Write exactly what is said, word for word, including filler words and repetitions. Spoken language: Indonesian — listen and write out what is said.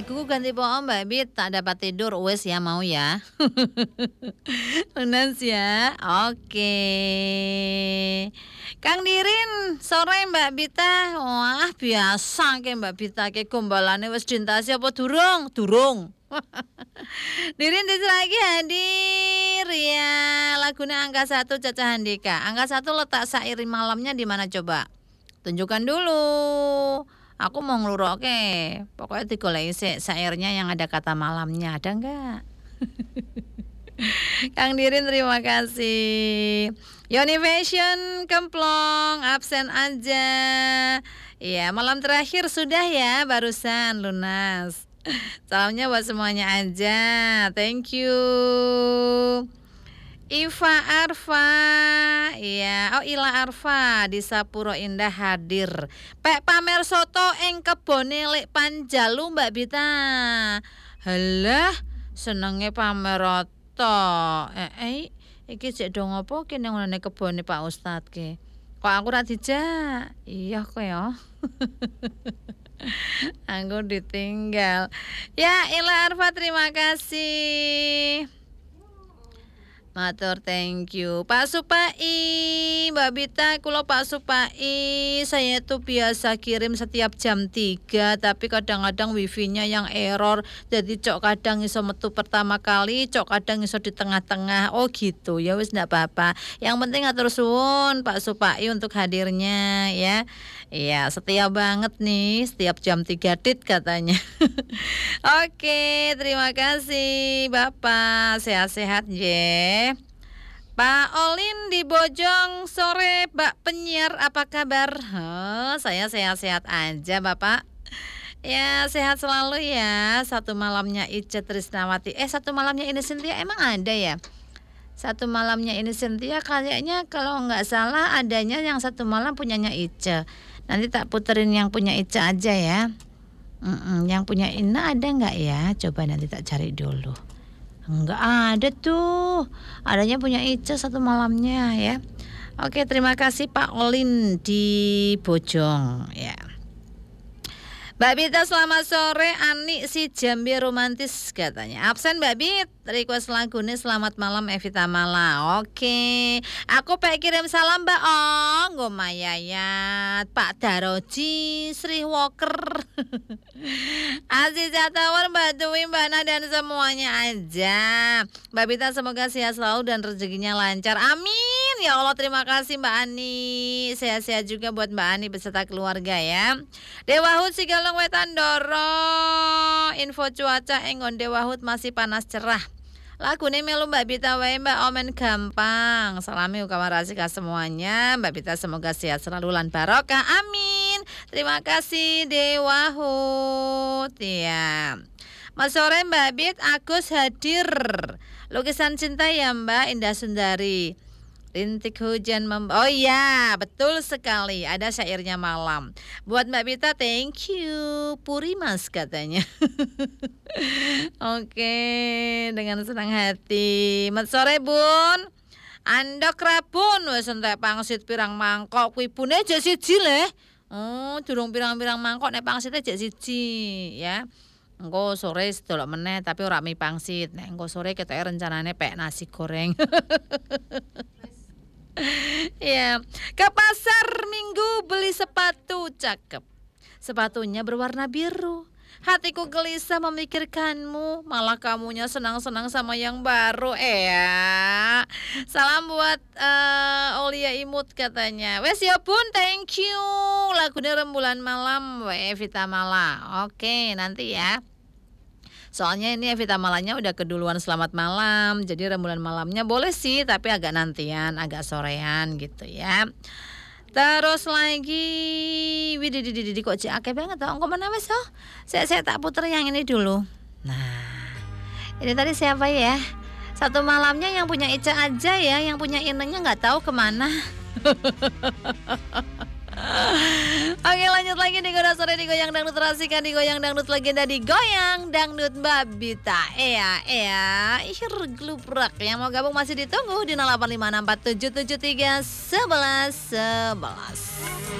Laguku ganti po Mbak Bit, tak dapat tidur, wes ya mau ya. Lunas ya, oke. Kang Dirin, sore Mbak Bita. Wah biasa ke Mbak Bita ke gombalane wes dintasi apa durung? Durung. Dirin dis lagi hadir ya. Lagunya angka satu Caca Handika. Angka satu letak sairi malamnya di mana coba? Tunjukkan dulu. Aku mau ngeluroke. Pokoknya digoleki sik sairnya yang ada kata malamnya. Ada enggak? Kang Dirin terima kasih. Yoni Fashion Kemplong absen aja. Iya, malam terakhir sudah ya barusan lunas. Salamnya buat semuanya aja. Thank you. Iva Arfa, ya, oh Ila Arfa di Sapuro Indah hadir. Pek pamer soto ing kebone lek Panjalu Mbak Bita. Halah, senenge pamer roto. Eh, eh iki cek dong apa ki nang ngene kebone Pak Ustad ki. Kok aku ra dijak? Iya kok ya. Aku ditinggal. Ya, Ila Arfa terima kasih. Matur thank you Pak Supai, Mbak Bita, kulo Pak Supai. Saya itu biasa kirim setiap jam tiga, tapi kadang-kadang wifi-nya yang error. Jadi cok kadang iso metu pertama kali, cok kadang iso di tengah-tengah. Oh gitu, ya wis ndak apa-apa. Yang penting atur suwun Pak Supai untuk hadirnya ya. Iya, setia banget nih, setiap jam tiga tit katanya. Oke, terima kasih Bapak, sehat-sehat ya. Pak Olin di Bojong sore, Pak penyiar apa kabar? Oh, saya sehat-sehat aja Bapak. Ya sehat selalu ya. Satu malamnya Ica Trisnawati. Eh satu malamnya ini Cynthia emang ada ya? Satu malamnya ini Cynthia kayaknya kalau nggak salah adanya yang satu malam punyanya Ica. Nanti tak puterin yang punya Ica aja ya. Mm-mm, yang punya Ina ada nggak ya? Coba nanti tak cari dulu. Enggak ada tuh. Adanya punya Ica satu malamnya ya. Oke, terima kasih Pak Olin di Bojong ya. Mbak Bita selamat sore. Ani si Jambi romantis katanya. Absen Mbak Bit. Request lagunya selamat malam Evita Mala. Oke. Aku pengen kirim salam Mbak Ong Gomayayat Pak Daroji Sri Walker Aziza Tawar Mbak Dwi Mbak Nah dan semuanya aja. Mbak Bita semoga sehat selalu dan rezekinya lancar. Amin. Ya Allah terima kasih Mbak Ani. Sehat-sehat juga buat Mbak Ani beserta keluarga ya. Dewahut Sigalong Wetan Doro. Info cuaca Engon Dewahut masih panas cerah. Lagu ini melu Mbak Bita wae Mbak Omen gampang. Salami ukawarasi ka semuanya. Mbak Bita semoga sehat selalu lan barokah. Amin. Terima kasih Dewahut. Ya. Mas sore Mbak Bit Agus hadir. Lukisan cinta ya Mbak Indah Sundari. Rintik hujan mem Oh iya, betul sekali. Ada syairnya malam. Buat Mbak Bita, thank you. Puri Mas katanya. Oke, dengan senang hati. Mat sore Bun. Andok rabun wis entek pangsit pirang mangkok kuwi bune jek siji le. Oh, durung pirang-pirang mangkok nek pangsite jek siji ya. Engko sore sedolok meneh tapi ora mie pangsit. Nek engko sore ketoke rencanane pek nasi goreng. Ya, ke pasar Minggu beli sepatu cakep. Sepatunya berwarna biru. Hatiku gelisah memikirkanmu, malah kamunya senang-senang sama yang baru. Eh ya. Salam buat uh, Olia Imut katanya. Wes ya Bun, thank you. Lagunya Rembulan Malam we Vita Mala. Oke, nanti ya. Soalnya ini Evita Malanya udah keduluan selamat malam. Jadi rembulan malamnya boleh sih, tapi agak nantian, agak sorean gitu ya. Terus lagi wididididi kok cik akeh banget tau. Engko mana wes oh. Saya saya tak puter yang ini dulu. Nah. Ini tadi siapa ya? Satu malamnya yang punya Ica aja ya, yang punya Inengnya enggak tahu kemana. Oke lanjut lagi di Goda Sore di Goyang Dangdut Rasikan di Goyang Dangdut Legenda di Goyang Dangdut Mbak Bita. Ea ea ihir glubrak. Yang mau gabung masih ditunggu di nol delapan lima enam empat tujuh tujuh tiga satu satu satu satu.